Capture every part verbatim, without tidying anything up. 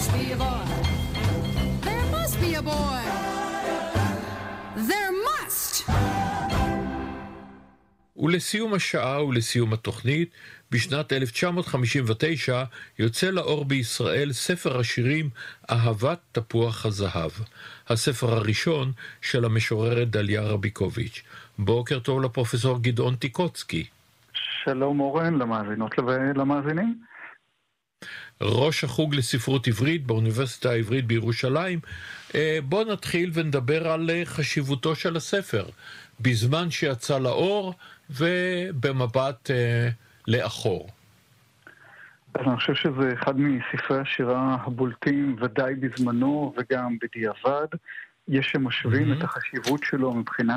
must be a boy. There must be a boy. There must. ולסיום השעה ולסיום התוכנית, בשנת אלף תשע מאות חמישים ותשע יוצא לאור בישראל ספר השירים אהבת תפוח הזהב, הספר הראשון של המשוררת דליה רביקוביץ'. בוקר טוב לפרופסור גדעון טיקוצקי. שלום אורן, למאזינות ולמאזינים. ראש החוג לספרות עברית באוניברסיטה העברית בירושלים. בוא נתחיל ונדבר על חשיבותו של הספר, בזמן שיצא לאור ובמבט אה, לאחור. אז אני חושב שזה אחד מספרי השירה הבולטים ודאי בזמנו וגם בדיעבד. יש שמשווים mm-hmm. את החשיבות שלו מבחינת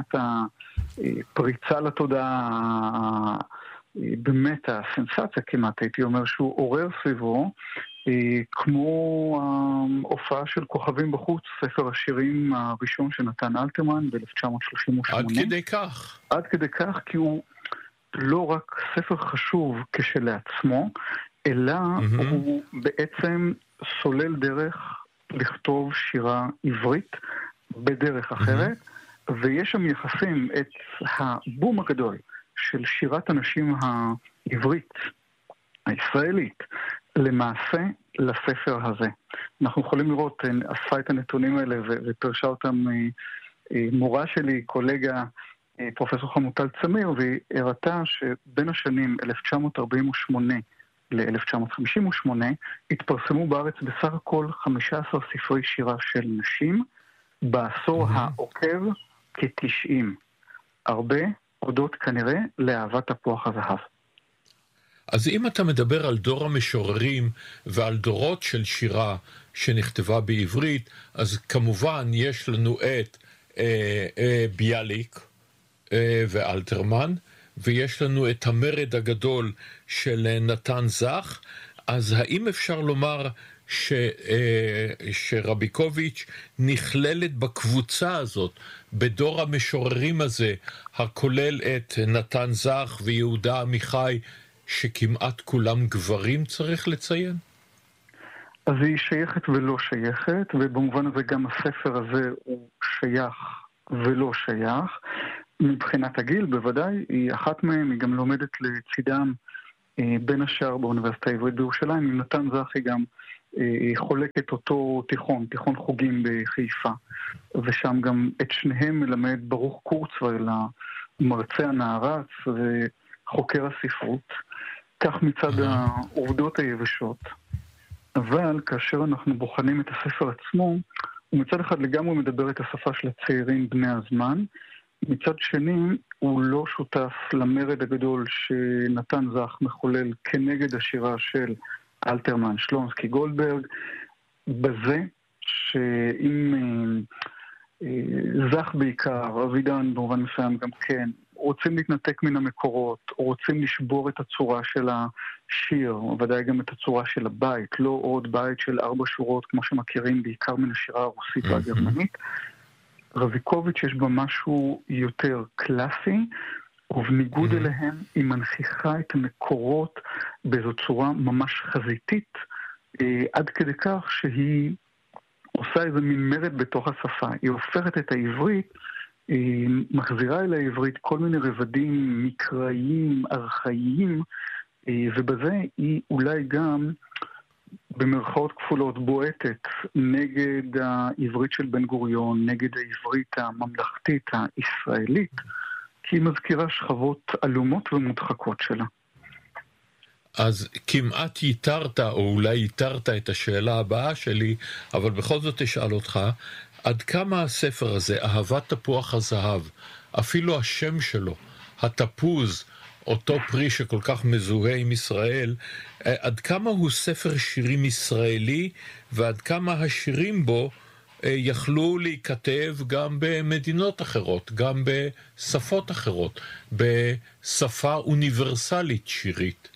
הפריצה לתודעה, באמת הסנסציה כמעט, הייתי אומר שהוא עורר סביבו, כמו ההופעה של כוכבים בחוץ, ספר השירים הראשון שנתן אלתרמן ב-אלף תשע מאות שלושים ושמונה. עד כדי כך. עד כדי כך, כי הוא לא רק ספר חשוב כשלעצמו, אלא mm-hmm. הוא בעצם סולל דרך לכתוב שירה עברית בדרך אחרת, mm-hmm. ויש שם יחסים את הבום הגדול של שירת הנשים העברית, הישראלית, למעשה לספר הזה. אנחנו יכולים לראות, אספה את הנתונים האלה ופרשה אותם מורה שלי, קולגה, פרופסור חמוטל צמיר, והיא הראתה שבין השנים אלף תשע מאות ארבעים ושמונה ל-אלף תשע מאות חמישים ושמונה התפרסמו בארץ בסך הכל חמישה עשר ספרי שירה של נשים, בעשור mm-hmm. העוקב כ-תשעים. הרבה הודות כנראה לאהבת תפוח הזהב. אז אם אתה מדבר על דור המשוררים ועל דורות של שירה שנכתבה בעברית, אז כמובן יש לנו את אה, אה, ביאליק אה, ואלתרמן, ויש לנו את המרד הגדול של נתן זך. אז האם אפשר לומר ש, אה, שרביקוביץ' נכללת בקבוצה הזאת, בדור המשוררים הזה, הכולל את נתן זך ויהודה עמיחי, שכמעט כולם גברים, צריך לציין? אז היא שייכת ולא שייכת, ובמובן הזה גם הספר הזה הוא שייך ולא שייך. מבחינת הגיל, בוודאי, היא אחת מהם, היא גם לומדת לצידם בין השאר באוניברסיטה העברית בירושלים. עם נתן זך היא גם היא חולקת אותו תיכון, תיכון חוגים בחיפה, ושם גם את שניהם מלמד ברוך קורצווייל, מרצה הנערץ וחוקר הספרות. כך מצד העובדות היבשות. אבל כאשר אנחנו בוחנים את הספר עצמו, הוא מצד אחד לגמרי מדבר את השפה של הצעירים בני הזמן, מצד שני הוא לא שותף למרד הגדול שנתן זך מחולל כנגד השירה של אלתרמן, שלונסקי, גולדברג, בזה שאם זך בעיקר, אבידן במובן מסוים גם כן, רוצים להתנתק מן המקורות, או רוצים לשבור את הצורה של השיר, ודאי גם את הצורה של הבית, לא עוד בית של ארבע שורות, כמו שמכירים בעיקר מן השירה הרוסית והגרמנית. רביקוביץ' יש בה משהו יותר קלאסי, ובניגוד אליהם היא מנכיחה את המקורות באיזו צורה ממש חזיתית, עד כדי כך שהיא עושה איזה מין מרד בתוך השפה. היא הופכת את העברית, היא מחזירה אל העברית כל מיני רבדים מקראיים, ארכאיים, ובזה היא אולי גם במרכאות כפולות בועטת נגד העברית של בן גוריון, נגד העברית הממלכתית הישראלית, כי היא מזכירה שכבות אלומות ומודחקות שלה. אז כמעט ייתרת, או אולי ייתרת את השאלה הבאה שלי, אבל בכל זאת אשאל אותך, עד כמה הספר הזה, אהבת תפוח הזהב, אפילו השם שלו, התפוז, אותו פרי שכל כך מזוהה עם ישראל, עד כמה הוא ספר שירים ישראלי, ועד כמה השירים בו יכלו להיכתב גם במדינות אחרות, גם בשפות אחרות, בשפה אוניברסלית שירית.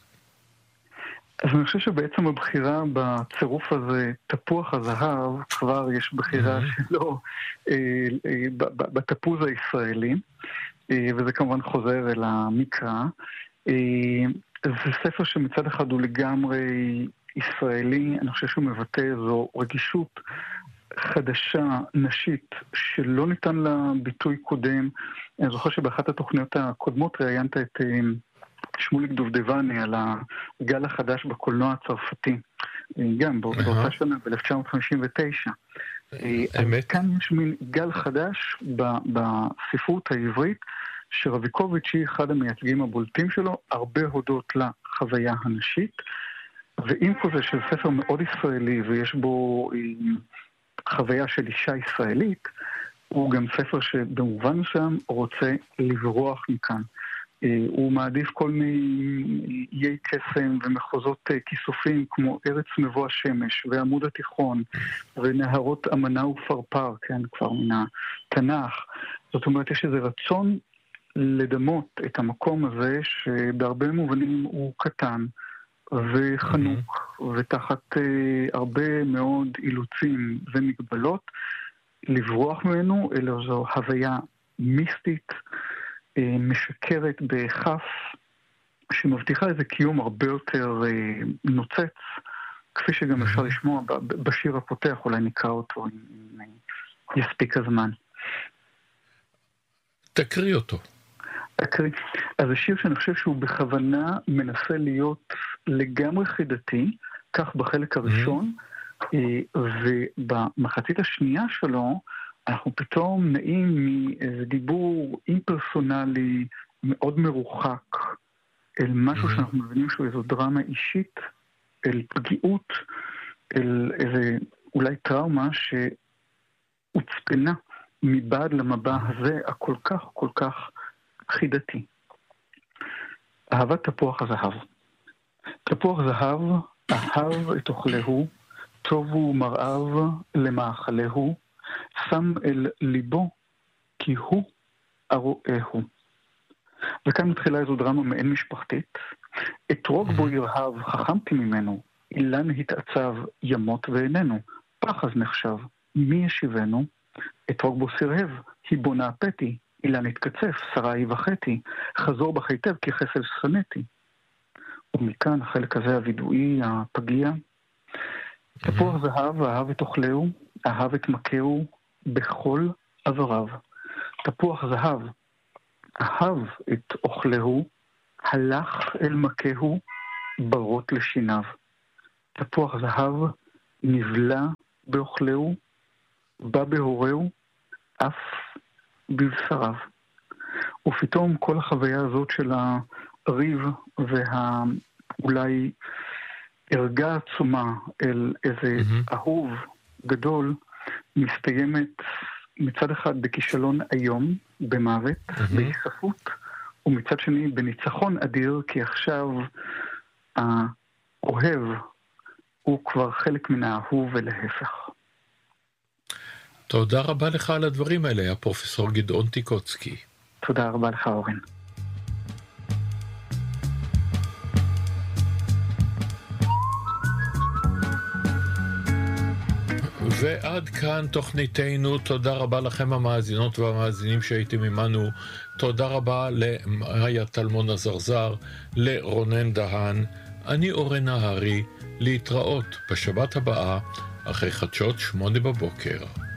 אז אני חושב שבעצם הבחירה בצירוף הזה, תפוח הזהב, כבר יש בחירה mm-hmm. שלו אה, אה, בתפוז הישראלי, אה, וזה כמובן חוזר אל המקרא. אה, זה ספר שמצד אחד הוא לגמרי ישראלי, אני חושב שהוא מבטא איזו רגישות חדשה, נשית, שלא ניתן לה ביטוי קודם. אני זוכר שבאחת התוכניות הקודמות ראיינת את שמוליק דובדבני על הגל החדש בקולנוע הצרפתי, גם באותה שנה ב-אלף תשע מאות חמישים ותשע. אמת. כאן יש מין גל חדש בספרות העברית, שרביקוביץ' היא אחד המייצגים הבולטים שלו, הרבה הודות לחוויה הנשית, ועם כל זה של ספר מאוד ישראלי, ויש בו חוויה של אישה ישראלית, הוא גם ספר שבמובן מסוים רוצה לברוח מכאן. הוא מעדיף כל מיני איי קסם ומחוזות כיסופים כמו ארץ מבוא השמש ועמוד התיכון ונהרות אמנה ופרפר, כן, כבר מן התנ"ך. זאת אומרת, יש איזה רצון לדמות את המקום הזה שבהרבה מובנים הוא קטן וחנוק mm-hmm. ותחת uh, הרבה מאוד אילוצים ומגבלות, לברוח ממנו אלא זו הוויה מיסטית, משקרת בכף, שמבטיחה איזה קיום הרבה יותר נוצץ, כפי שגם אפשר לשמוע בשיר הפותח, אולי נקרא אותו אם יספיק הזמן. תקריא אותו. תקריא. אז זה שיר שאני חושב שהוא בכוונה מנסה להיות לגמרי חידתי, כך בחלק הראשון, ובמחצית השנייה שלו, אנחנו פתאום נעים מאיזה דיבור אימפרסונלי מאוד מרוחק אל משהו mm-hmm. שאנחנו מבינים שהוא איזו דרמה אישית, אל פגיעות, אל איזה אולי טראומה שהוצפנה מבעד למבע הזה הכל כך כל כך חידתי. אהבת תפוח הזהב. תפוח זהב אהב את אוכלהו, טובו מרעיו למאכלהו, שם אל ליבו כי הוא ארועהו. וכאן מתחילה איזו דרמה מעין משפחתית. אתרוג בו ירהב, חכמתי ממנו, אילן התעצב, ימות ואיננו, פחז נחשב, מי ישיבנו? אתרוג בו סרהב, היבונה הפתי, אילן התקצף, שרה יבחתי, חזור בך היטב כי חסל שנאתי. ומכאן החלק הזה הוידואי, הפגיע. תפוח זהב, אהב את אוכלהו, אהב את מכהו בכל עבריו. תפוח זהב, אהב את אוכלהו, הלך אל מכהו ברות לשיניו. תפוח זהב נבלע באוכלהו, בא בהורהו, אף בבשריו. ופתאום כל החוויה הזאת של הריב והאולי ערגה עצומה אל איזה mm-hmm. אהוב גדול, מסתיימת מצד אחד בכישלון היום, במוות, mm-hmm. בהיספות, ומצד שני בניצחון אדיר, כי עכשיו האוהב הוא כבר חלק מן האהוב ולהפך. תודה רבה לך על הדברים האלה, הפרופסור גדעון טיקוצקי. תודה רבה לך, אורן. ועד כאן תוכניתנו. תודה רבה לכם המאזינות והמאזינים שהייתם עמנו. תודה רבה למאיה טלמון הזרזר, לרונן דהן. אני אורן נהרי, להתראות בשבת הבאה אחרי חדשות שמונה בבוקר.